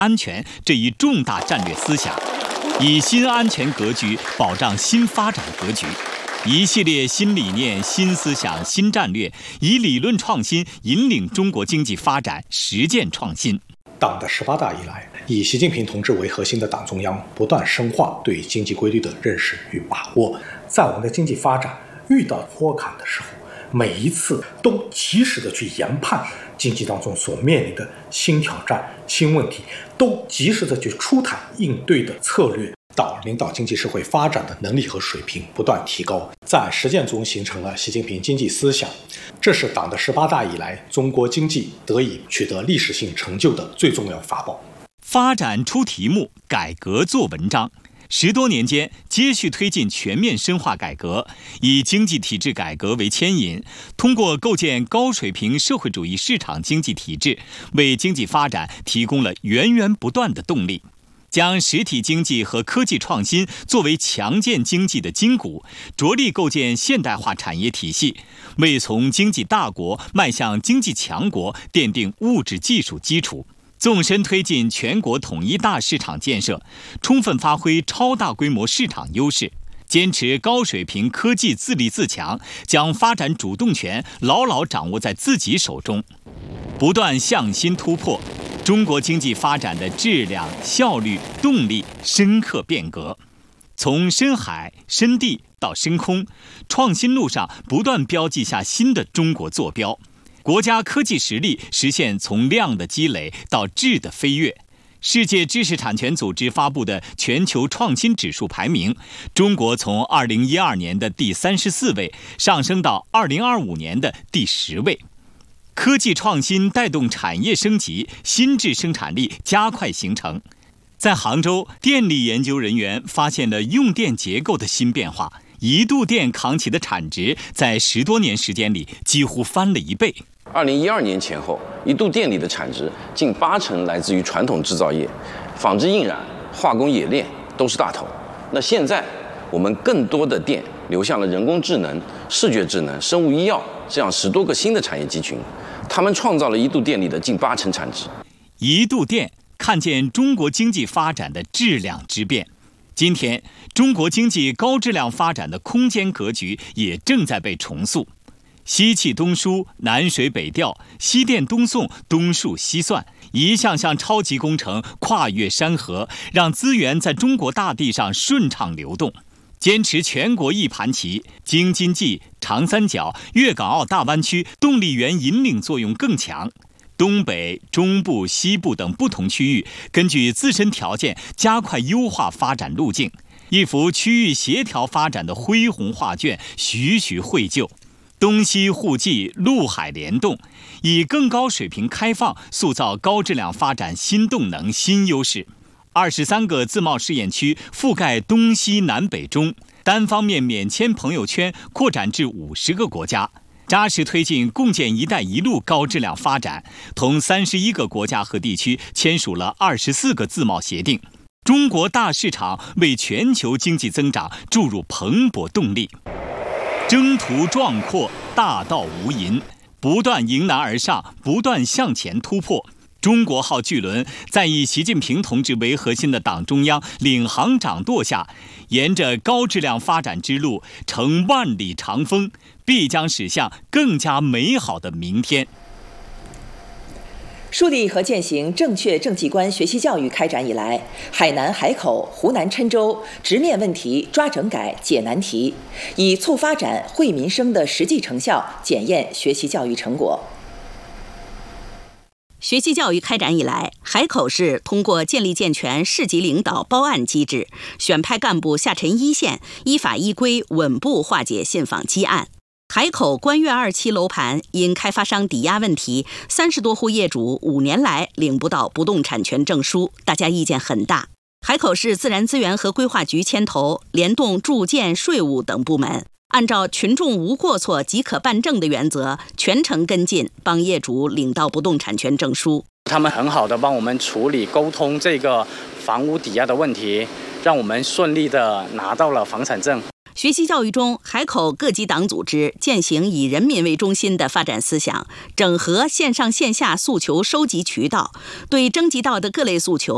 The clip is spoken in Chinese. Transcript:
安全这一重大战略思想，以新安全格局保障新发展格局。一系列新理念、新思想、新战略，以理论创新引领中国经济发展实践创新。 党的18大以来，以习近平同志为核心的党中央不断深化对经济规律的认识与把握，在我们的经济发展遇到坡坎的时候，每一次都及时的去研判经济当中所面临的新挑战、新问题，都及时的去出台应对的策略。领导经济社会发展的能力和水平不断提高，在实践中形成了习近平经济思想，这是党的18大以来中国经济得以取得历史性成就的最重要法宝。 发展出题目，改革做文章。10多年间，接续推进全面深化改革，以经济体制改革为牵引，通过构建高水平社会主义市场经济体制，为经济发展提供了源源不断的动力。将实体经济和科技创新作为强健经济的筋骨，着力构建现代化产业体系，为从经济大国迈向经济强国奠定物质技术基础。纵深推进全国统一大市场建设，充分发挥超大规模市场优势，坚持高水平科技自立自强，将发展主动权牢牢掌握在自己手中，不断向新突破。中国经济发展的质量、效率、动力深刻变革，从深海、深地到深空，创新路上不断标记下新的中国坐标。国家科技实力实现从量的积累到质的飞跃。世界知识产权组织发布的全球创新指数排名，中国从2012年的第34位上升到2025年的第10位。科技创新带动产业升级，新质生产力加快形成。在杭州，电力研究人员发现了用电结构的新变化，一度电扛起的产值在10多年时间里几乎翻了1倍。 2012年前后，一度电里的产值近80%来自于传统制造业，纺织印染、化工冶炼都是大头。那现在我们更多的电流向了人工智能、视觉智能、生物医药这样10多个新的产业集群，他们创造了一度电里的近80%产值。 一度电看见中国经济发展的质量之变。今天，中国经济高质量发展的空间格局也正在被重塑。西气东输、南水北调、西电东送、东数西算，一项项超级工程跨越山河，让资源在中国大地上顺畅流动。坚持全国一盘棋，京津冀、长三角、粤港澳大湾区动力源引领作用更强。东北、中部、西部等不同区域根据自身条件加快优化发展路径，一幅区域协调发展的恢宏画卷徐徐绘就。东西互济，陆海联动，以更高水平开放塑造高质量发展新动能、新优势。23个自贸试验区覆盖东西南北中，单方面免签朋友圈扩展至50个国家，扎实推进共建“一带一路”高质量发展，同31个国家和地区签署了24个自贸协定。中国大市场为全球经济增长注入蓬勃动力。征途壮阔，大道无垠，不断迎难而上，不断向前突破。中国号巨轮在以习近平同志为核心的党中央领航掌舵下，沿着高质量发展之路乘万里长风，必将驶向更加美好的明天。 树立和践行正确政绩观学习教育开展以来，海南海口、湖南郴州直面问题、抓整改、解难题，以促发展、惠民生的实际成效检验学习教育成果。 学习教育开展以来，海口市通过建立健全市级领导包案机制，选派干部下沉一线，依法依规稳步化解信访积案。海口观悦2期楼盘因开发商抵押问题，30多户业主5年来领不到不动产权证书，大家意见很大。海口市自然资源和规划局牵头，联动住建、税务等部门，按照群众无过错即可办证的原则，全程跟进，帮业主领到不动产权证书。 他们很好的帮我们处理沟通这个房屋抵押的问题，让我们顺利的拿到了房产证。 学习教育中，海口各级党组织践行以人民为中心的发展思想，整合线上线下诉求收集渠道，对征集到的各类诉求